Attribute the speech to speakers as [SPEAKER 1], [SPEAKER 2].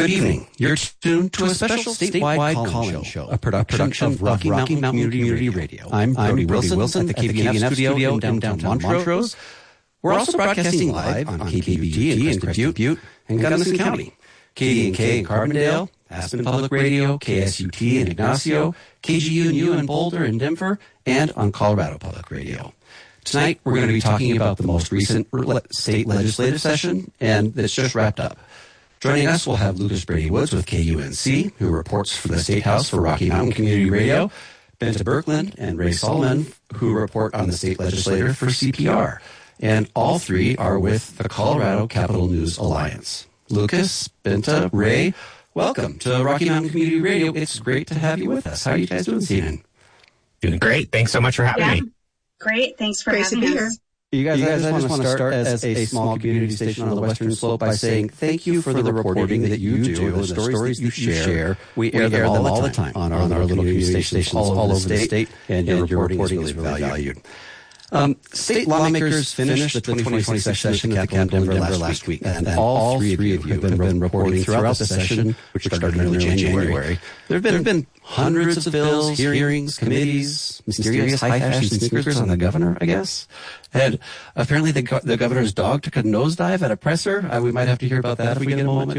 [SPEAKER 1] Good evening. You're tuned to a special statewide call-in show, a production of Rocky Mountain Community Radio. I'm Brody Wilson at the KBNF studio in downtown Montrose. We're also broadcasting live on KBBG in Crested Butte and Gunnison County, KDNK in Carbondale, Aspen Public Radio, KSUT in Ignacio, KGUNU in Boulder and Denver, and on Colorado Public Radio. Tonight, we're going to be talking about the most recent state legislative session, and that's just wrapped up. Joining us, we'll have Lucas Brady Woods with KUNC, who reports for the State House for Rocky Mountain Community Radio, Benta Birkeland and Ray Solomon, who report on the state legislature for CPR. And all three are with the Colorado Capital News Alliance. Lucas, Benta, Ray, welcome to Rocky Mountain Community Radio. It's great to have you with us. How are you guys doing this evening?
[SPEAKER 2] Doing great. Thanks so much for having me.
[SPEAKER 3] Great. Thanks for having us.
[SPEAKER 1] You guys, I just want to start as a small community station on the Western Slope by saying thank you for the reporting that you do, the stories that you share. We air them all the time on our little community stations all over the state, and your reporting is really valued. State lawmakers finished the 2020 session at the Capitol in Denver last week, and all three of you have been reporting throughout the session, which started in early January. There have been hundreds of bills, hearings, committees, mysterious high fashion sneakers on the governor, I guess. And apparently the governor's dog took a nosedive at a presser. We might have to hear about that if we get a moment.